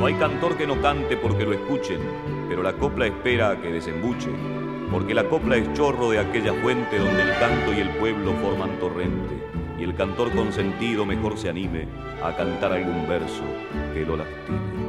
No hay cantor que no cante porque lo escuchen, pero la copla espera a que desembuche, porque la copla es chorro de aquella fuente donde el canto y el pueblo forman torrente, y el cantor consentido mejor se anime a cantar algún verso que lo lastime.